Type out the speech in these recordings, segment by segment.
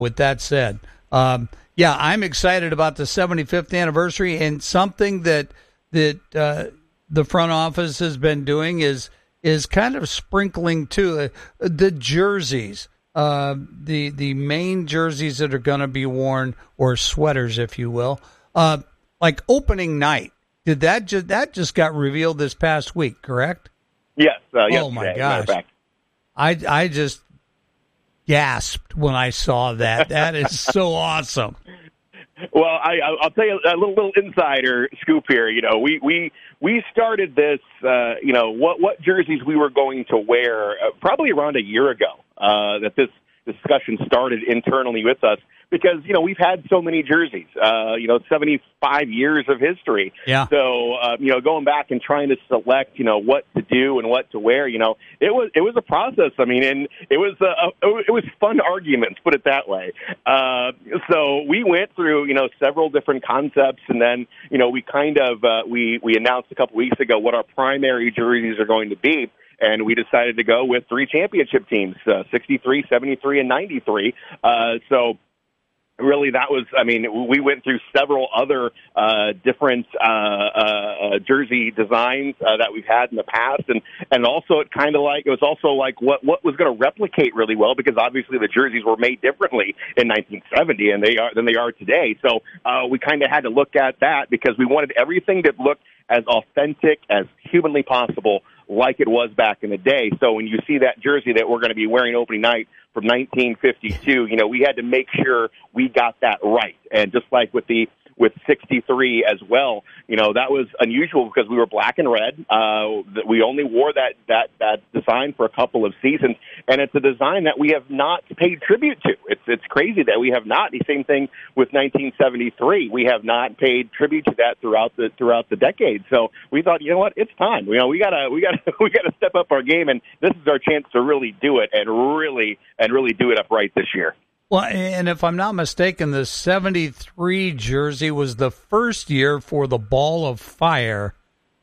With that said, yeah, I'm excited about the 75th anniversary, and something that the front office has been doing is kind of sprinkling too the jerseys, the main jerseys that are going to be worn, or sweaters, if you will, like opening night. Did that just got revealed this past week? Correct? Yes. Oh my gosh! I just gasped when I saw that. That is so awesome. Well, I'll tell you a little insider scoop here. You know, we started this. You know, what jerseys we were going to wear probably around a year ago. That this discussion started internally with us, because, you know, we've had so many jerseys, 75 years of history. Yeah. So, going back and trying to select, what to do and what to wear, it was a process. I mean, and it was fun arguments, put it that way. So we went through, several different concepts, and then, we kind of, we announced a couple weeks ago what our primary jerseys are going to be. And we decided to go with 3 championship teams, 63, 73, and 93. So really that was, we went through several other different jersey designs that we've had in the past. And also it was also like what was going to replicate really well, because obviously the jerseys were made differently in 1970 than they are today. So we kind of had to look at that, because we wanted everything that looked as authentic as humanly possible, like it was back in the day. So when you see that jersey that we're going to be wearing opening night from 1952, we had to make sure we got that right. And just like with 63 as well, that was unusual because we were black and red. We only wore that design for a couple of seasons, and it's a design that we have not paid tribute to. It's crazy that we have not. The same thing with 1973. We have not paid tribute to that throughout the decade. So we thought, you know what, it's time. We gotta step up our game, and this is our chance to really do it and really do it up right this year. Well, and if I'm not mistaken, the 73 jersey was the first year for the Ball of Fire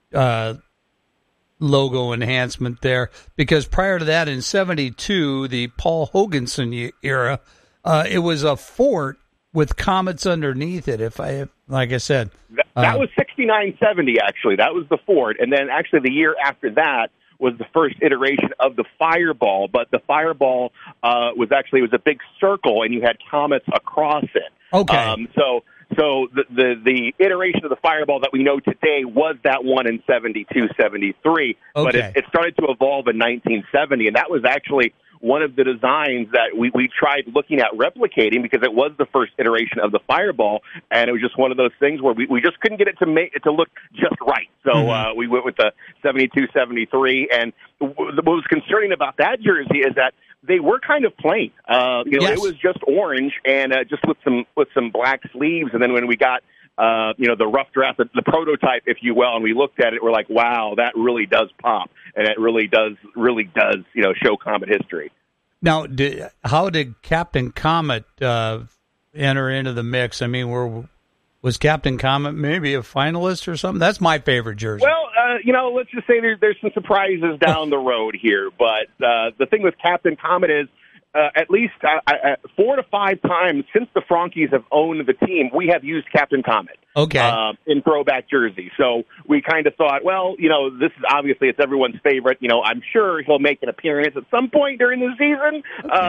logo enhancement there, because prior to that, in 72, the Paul Hoganson era, it was a fort with comets underneath it. Like I said, that was 69-70. Actually, that was the fort, and then actually the year after that was the first iteration of the Fireball, but the Fireball was a big circle, and you had comets across it. Okay. So the iteration of the Fireball that we know today was that one in 72, 73, but it started to evolve in 1970, and that was actually one of the designs that we tried looking at replicating, because it was the first iteration of the Fireball, and it was just one of those things where we just couldn't get it to look just right. So we went with the 72, 73, and what was concerning about that jersey is that they were kind of plain. Yes. It was just orange and just with some black sleeves, and then when we got the rough draft, the prototype, if you will, and we looked at it, we're like, wow, that really does pop, and it really does, show Comet history. Now, how did Captain Comet enter into the mix? I mean, was Captain Comet maybe a finalist or something? That's my favorite jersey. Well, let's just say there's some surprises down the road here, but the thing with Captain Comet is, at least 4 to 5 times since the Frankies have owned the team, we have used Captain Comet in throwback jersey. So we kind of thought, well, this is obviously it's everyone's favorite. I'm sure he'll make an appearance at some point during the season.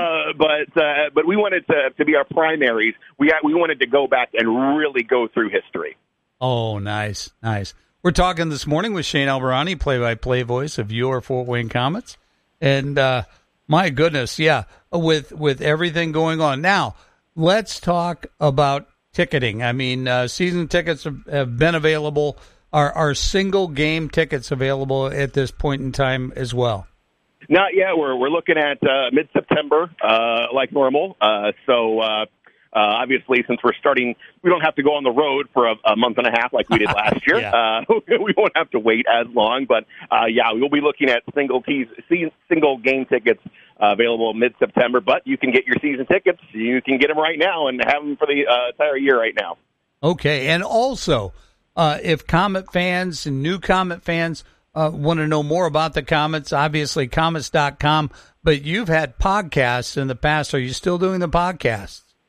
But we wanted to be our primaries. We wanted to go back and really go through history. Oh, nice. We're talking this morning with Shane Albahrani, play-by-play voice of your Fort Wayne Komets, and my goodness, yeah, with everything going on. Now, let's talk about ticketing. I mean, season tickets have been available. Are single game tickets available at this point in time as well? Not yet. We're looking at mid-September, like normal. Obviously, since we're starting, we don't have to go on the road for a month and a half like we did last year. Yeah. We won't have to wait as long, but we'll be looking at single game tickets available mid-September. But you can get your season tickets. You can get them right now and have them for the entire year right now. Okay, and also, if Comet fans and new Comet fans want to know more about the Komets, obviously Komets.com. But you've had podcasts in the past. Are you still doing the podcasts?